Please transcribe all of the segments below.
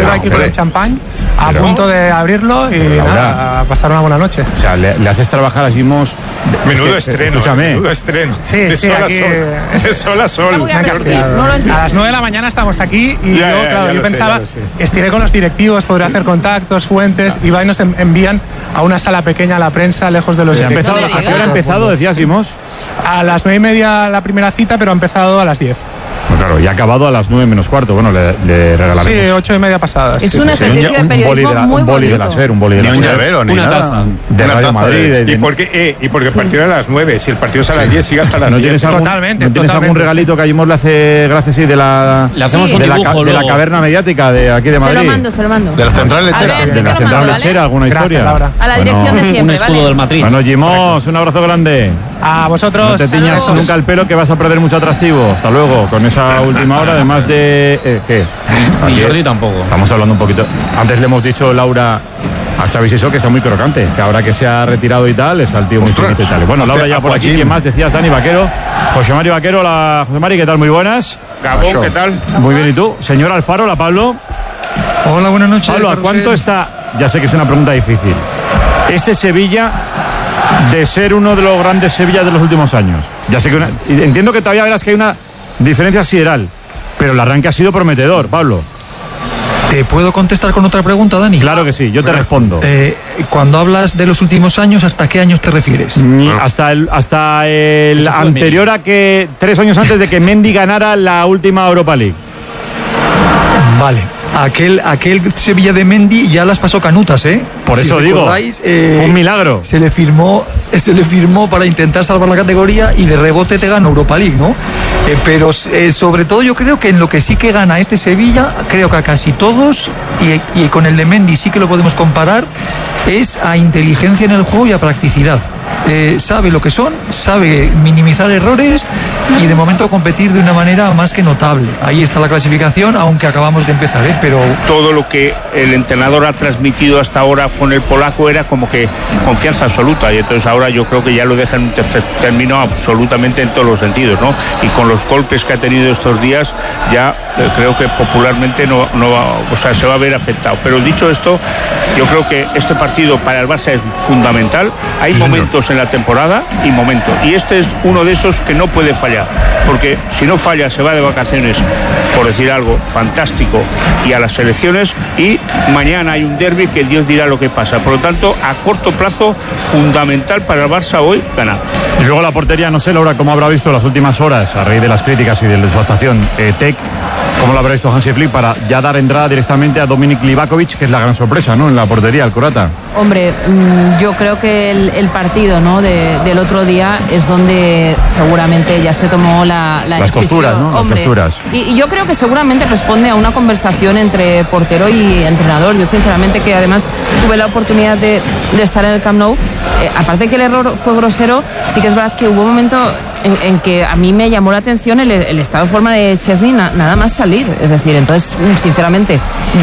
cierro aquí con el champán, a punto de abrirlo y nada, a pasar una buena noche. O sea, le haces trabajar a Simos. Menudo estreno. Escúchame. Menudo estreno. Sí, de sí, sol aquí de sol a sol. No lo entiendo. A las 9 de la mañana estamos aquí y yo pensaba, estiré con los directivos, podré hacer contactos, fuentes, y nos envían a una sala pequeña a la prensa, lejos de los... ¿A qué hora ha empezado, decía Simos? A las 9:30 la primera cita, pero ha empezado a las 10. Bueno, claro, y ha acabado a las 9 menos cuarto. Bueno, le regalaremos. Sí, 8:30 pasadas. Es un ejercicio de periodismo muy bonito. Un boli de la SER, un boli de la SER. Ni un llavero, ni una taza. De Radio Madrid. ¿Y por qué el partido era a las 9? Si el partido es a las 10, sigue hasta las 10. Totalmente. ¿No tienes algún regalito que a Simos le hace gracias de la... Le hacemos un dibujo de la caverna mediática de aquí de Madrid? Se lo mando. De la central lechera. ver, De la central lechera, ¿alguna historia? A la dirección de siempre, un escudo del Madrid. Bueno, Jimos, un abrazo grande. A vosotros. No te tiñas nunca el pelo, que vas a perder mucho atractivo. Hasta luego, con esa última hora, además de... ¿Qué? Ni Jordi tampoco. Estamos hablando un poquito... Antes le hemos dicho, Laura, a Xavi Sisó, que está muy crocante, que ahora que se ha retirado y tal, es al tío muy finito y tal. Bueno, Laura ya por aquí. ¿Quién más? Decías Dani Vaquero. José Mari Vaquero. Hola, José Mari, ¿qué tal? Muy buenas. Gabón, ¿qué tal? Muy bien, ¿y tú? Señor Alfaro, hola, Pablo. Hola, buenas noches. Pablo, ¿a cuánto está? Ya sé que es una pregunta difícil. Este Sevilla de ser uno de los grandes Sevillas de los últimos años. Ya sé que entiendo que todavía verás que hay una diferencia sideral, pero el arranque ha sido prometedor, Pablo. ¿Te puedo contestar con otra pregunta, Dani? Claro que sí, yo te respondo. Cuando hablas de los últimos años, ¿hasta qué años te refieres? Hasta el anterior a que 3 años antes de que Mendy ganara la última Europa League. Vale. Aquel Sevilla de Mendy ya las pasó canutas, ¿eh? Por eso digo, fue un milagro. Se le firmó para intentar salvar la categoría y de rebote te gana Europa League, ¿no? Pero sobre todo yo creo que en lo que sí que gana este Sevilla, creo que a casi todos, y con el de Mendy sí que lo podemos comparar, es a inteligencia en el juego y a practicidad. Sabe lo que son, sabe minimizar errores y de momento competir de una manera más que notable. Ahí está la clasificación, aunque acabamos de empezar, pero... Todo lo que el entrenador ha transmitido hasta ahora con el polaco era como que confianza absoluta, y entonces ahora yo creo que ya lo deja en un tercer término absolutamente en todos los sentidos, ¿no? Y con los golpes que ha tenido estos días ya creo que popularmente se va a ver afectado. Pero dicho esto, yo creo que este partido para el Barça es fundamental. Hay momentos en la temporada y momentos, y este es uno de esos que no puede fallar, porque si no falla se va de vacaciones, por decir algo, fantástico, y a las selecciones, y mañana hay un derbi que Dios dirá lo que pasa. Por lo tanto, a corto plazo, fundamental para el Barça hoy ganar. Y luego la portería, no sé, Laura, cómo habrá visto las últimas horas a raíz de las críticas y de su actuación Tec, cómo lo habrá visto Hansi Flick para ya dar entrada directamente a Dominik Livakovic, que es la gran sorpresa, ¿no?, en la portería, el croata. Hombre, yo creo que el partido, ¿no?, del otro día es donde seguramente ya se tomó la las decisión. Costuras, ¿no? Hombre, las costuras. Y yo creo que seguramente responde a una conversación entre portero y entrenador. Yo sinceramente, que además tuve la oportunidad de estar en el Camp Nou, aparte que el error fue grosero, sí que es verdad que hubo un momento en que a mí me llamó la atención el estado de forma de Chesney nada más salir. Es decir, entonces, sinceramente,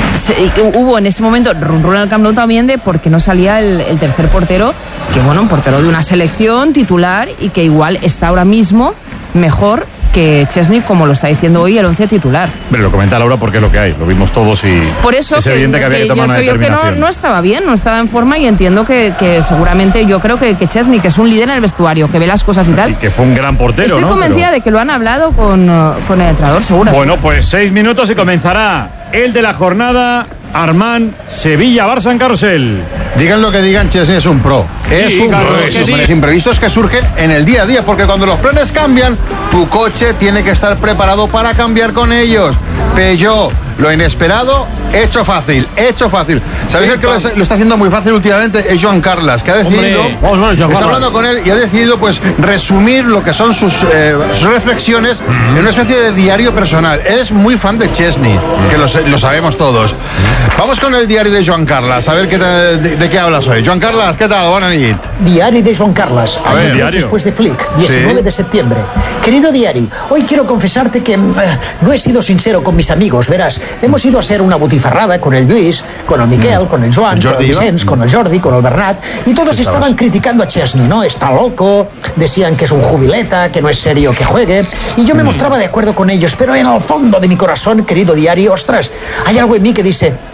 hubo en ese momento run en el Camp Nou también de por qué no salía el tercer portero, que bueno, un portero de una selección titular y que igual está ahora mismo mejor que Chesney, como lo está diciendo hoy el 11 titular. Pero lo comenta Laura porque es lo que hay, lo vimos todos y por eso es evidente que había que tomar una determinación. Que no estaba bien, no estaba en forma, y entiendo que seguramente, yo creo que Chesney, que es un líder en el vestuario, que ve las cosas y tal. Y que fue un gran portero, estoy convencida de que lo han hablado con el entrenador, seguro. Bueno, pues 6 minutos y comenzará el de la jornada. Armán, Sevilla, Barça en carrusel. Digan lo que digan, Chesney es un pro. Es un pro. Los imprevistos que surgen en el día a día, porque cuando los planes cambian, tu coche tiene que estar preparado para cambiar con ellos. Peugeot, lo inesperado, hecho fácil. ¿Sabéis el que lo está haciendo muy fácil últimamente? Es Joan Carles, que ha decidido, está hablando con él y ha decidido pues resumir lo que son sus reflexiones en una especie de diario personal. Él es muy fan de Chesney, que lo sabemos todos. Vamos con el diario de Joan Carles, a ver de qué hablas hoy. Joan Carles, ¿qué tal? Buenas noches. Diario de Joan Carles, después de Flick, 19 de septiembre. Querido diario, hoy quiero confesarte que no he sido sincero con mis amigos, verás. Hemos ido a hacer una butifarrada con el Lluís, con el Miquel, con el Joan, con el Vicenç, con el Jordi, con el Bernat, y todos estaban criticando a Chesney, ¿no? Está loco, decían que es un jubileta, que no es serio que juegue, y yo me mostraba de acuerdo con ellos, pero en el fondo de mi corazón, querido diario, ostras, hay algo en mí que dice,